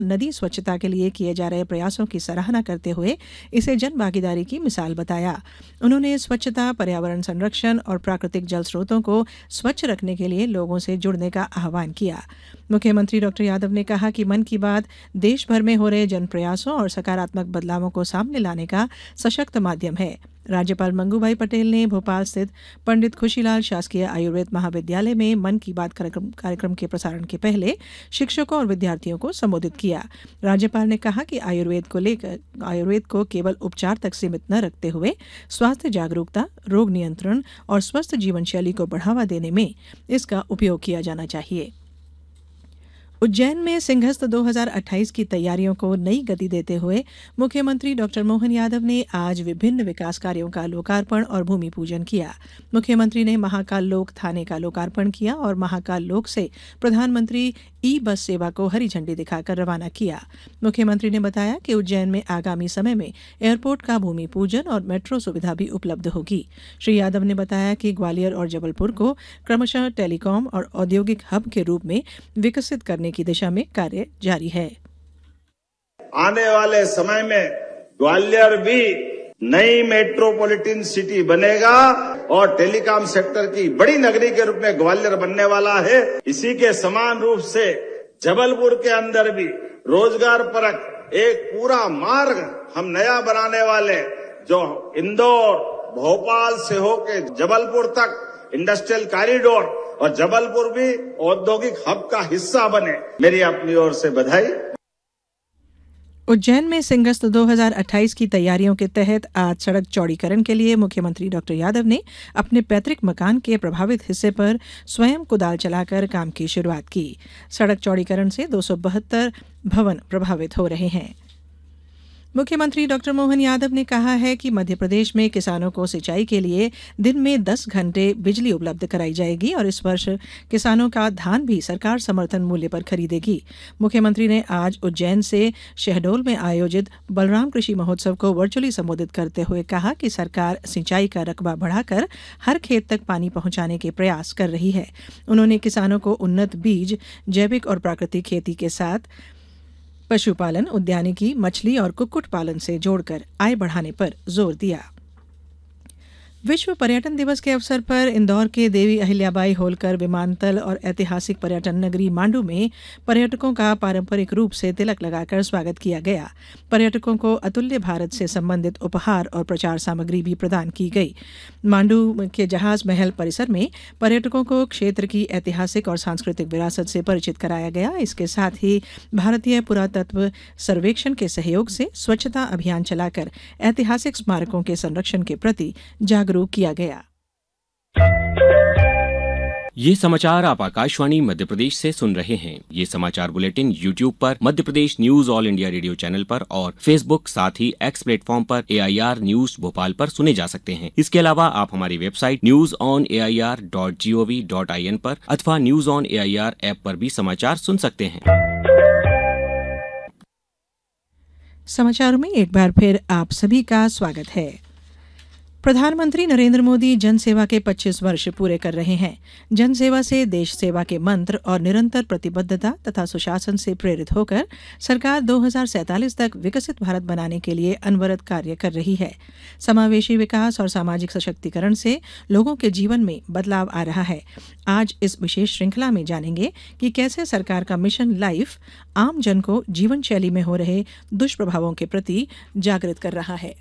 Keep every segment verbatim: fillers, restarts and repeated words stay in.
नदी स्वच्छता के लिए किए जा रहे प्रयासों की सराहना करते हुए इसे जन भागीदारी की मिसाल बताया। उन्होंने स्वच्छता, पर्यावरण संरक्षण और प्राकृतिक जल स्रोतों को स्वच्छ रखने के लिए लोगों से जुड़ने का आह्वान किया। मुख्यमंत्री डॉक्टर यादव ने कहा कि मन की बात देश भर में हो रहे जन प्रयासों और सकारात्मक बदलावों को सामने लाने का सशक्त माध्यम है। राज्यपाल मंगूभाई पटेल ने भोपाल स्थित पंडित खुशीलाल शासकीय आयुर्वेद महाविद्यालय में मन की बात कार्यक्रम, कार्यक्रम के प्रसारण के पहले शिक्षकों और विद्यार्थियों को संबोधित किया। राज्यपाल ने कहा कि आयुर्वेद को लेकर आयुर्वेद को केवल उपचार तक सीमित न रखते हुए स्वास्थ्य जागरूकता, रोग नियंत्रण और स्वस्थ जीवन शैली को बढ़ावा देने में इसका उपयोग किया जाना चाहिए। उज्जैन में सिंहस्थ दो हज़ार अट्ठाईस की तैयारियों को नई गति देते हुए मुख्यमंत्री डॉक्टर मोहन यादव ने आज विभिन्न विकास कार्यों का लोकार्पण और भूमि पूजन किया। मुख्यमंत्री ने महाकाल लोक थाने का लोकार्पण किया और महाकाल लोक से प्रधानमंत्री ई बस सेवा को हरी झंडी दिखाकर रवाना किया। मुख्यमंत्री ने बताया कि उज्जैन में आगामी समय में एयरपोर्ट का भूमि पूजन और मेट्रो सुविधा भी उपलब्ध होगी। श्री यादव ने बताया कि ग्वालियर और जबलपुर को क्रमशः टेलीकॉम और औद्योगिक हब के रूप में विकसित करने की दिशा में कार्य जारी है। आने वाले समय में ग्वालियर भी नई मेट्रोपॉलिटन सिटी बनेगा और टेलीकॉम सेक्टर की बड़ी नगरी के रूप में ग्वालियर बनने वाला है। इसी के समान रूप से जबलपुर के अंदर भी रोजगार परक एक पूरा मार्ग हम नया बनाने वाले, जो इंदौर भोपाल से होके जबलपुर तक इंडस्ट्रियल कॉरिडोर और जबलपुर भी औद्योगिक हब का हिस्सा बने। मेरी अपनी ओर से बधाई। उज्जैन में सिंहस्थ दो हज़ार अट्ठाईस की तैयारियों के तहत आज सड़क चौड़ीकरण के लिए मुख्यमंत्री डॉक्टर यादव ने अपने पैतृक मकान के प्रभावित हिस्से पर स्वयं कुदाल चलाकर काम की शुरुआत की। सड़क चौड़ीकरण से दो सौ बहत्तर भवन प्रभावित हो रहे हैं। मुख्यमंत्री डॉक्टर मोहन यादव ने कहा है कि मध्य प्रदेश में किसानों को सिंचाई के लिए दिन में दस घंटे बिजली उपलब्ध कराई जाएगी और इस वर्ष किसानों का धान भी सरकार समर्थन मूल्य पर खरीदेगी। मुख्यमंत्री ने आज उज्जैन से शहडोल में आयोजित बलराम कृषि महोत्सव को वर्चुअली संबोधित करते हुए कहा कि सरकार सिंचाई का रकबा बढ़ाकर हर खेत तक पानी पहुंचाने के प्रयास कर रही है। उन्होंने किसानों को उन्नत बीज, जैविक और प्राकृतिक खेती के साथ पशुपालन, उद्यानिकी, मछली और कुक्कुट पालन से जोड़कर आय बढ़ाने पर जोर दिया। विश्व पर्यटन दिवस के अवसर पर इंदौर के देवी अहिल्याबाई होलकर विमानतल और ऐतिहासिक पर्यटन नगरी मांडू में पर्यटकों का पारंपरिक रूप से तिलक लगाकर स्वागत किया गया। पर्यटकों को अतुल्य भारत से संबंधित उपहार और प्रचार सामग्री भी प्रदान की गई। मांडू के जहाज महल परिसर में पर्यटकों को क्षेत्र की ऐतिहासिक और सांस्कृतिक विरासत से परिचित कराया गया। इसके साथ ही भारतीय पुरातत्व सर्वेक्षण के सहयोग से स्वच्छता अभियान चलाकर ऐतिहासिक स्मारकों के संरक्षण के प्रति जागरूक किया गया। ये समाचार आप आकाशवाणी मध्य प्रदेश से सुन रहे हैं। ये समाचार बुलेटिन यूट्यूब पर Madhya Pradesh news all India radio channel पर और फेसबुक साथ ही एक्स प्लेटफॉर्म पर ए आई आर न्यूज भोपाल पर सुने जा सकते हैं। इसके अलावा आप हमारी website news on A I R dot G O V dot I N पर अथवा news on A I R app पर भी समाचार सुन सकते हैं। समाचारों में एक बार फिर आप सभी का स्वागत है। प्रधानमंत्री नरेंद्र मोदी जन सेवा के पच्चीस वर्ष पूरे कर रहे हैं। जन सेवा से देश सेवा के मंत्र और निरंतर प्रतिबद्धता तथा सुशासन से प्रेरित होकर सरकार दो हज़ार सैंतालीस तक विकसित भारत बनाने के लिए अनवरत कार्य कर रही है। समावेशी विकास और सामाजिक सशक्तिकरण से लोगों के जीवन में बदलाव आ रहा है। आज इस विशेष श्रृंखला में जानेंगे कि कैसे सरकार का मिशन लाइफ आम जन को जीवन शैली में हो रहे दुष्प्रभावों के प्रति जागृत कर रहा है।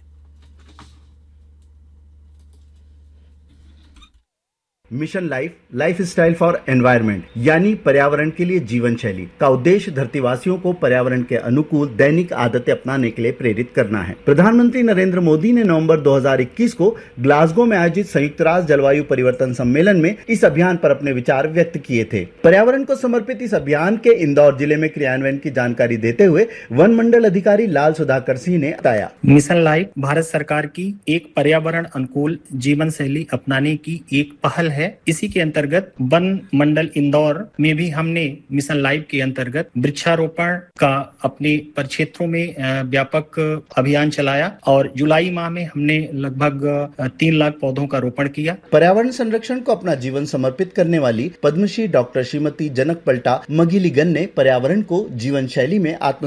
Mission life life style for environment यानी पर्यावरण के लिए जीवन शैली का उद्देश्य धरतीवासियों को पर्यावरण के अनुकूल दैनिक आदतें अपनाने के लिए प्रेरित करना है। प्रधानमंत्री नरेंद्र मोदी ने नवंबर दो हज़ार इक्कीस को ग्लासगो में आयोजित संयुक्त राष्ट्र जलवायु परिवर्तन सम्मेलन में इस अभियान पर अपने विचार व्यक्त किए थे। पर्यावरण को समर्पित इस अभियान के इंदौर जिले में क्रियान्वयन की जानकारी देते हुए वन मंडल अधिकारी लाल सुधाकर सिंह ने बताया, मिशन लाइफ भारत सरकार की एक पर्यावरण अनुकूल जीवन शैली अपनाने की एक पहल है। इसी के अंतर्गत वन मंडल इंदौर में भी हमने मिशन लाइफ के अंतर्गत वृक्षारोपण का अपने परिक्षेत्रों में व्यापक अभियान चलाया और जुलाई माह में हमने लगभग तीन लाख पौधों का रोपण किया। पर्यावरण संरक्षण को अपना जीवन समर्पित करने वाली पद्मश्री डॉक्टर श्रीमती जनक पलटा मगिलीगन ने पर्यावरण को जीवन शैली में आत्म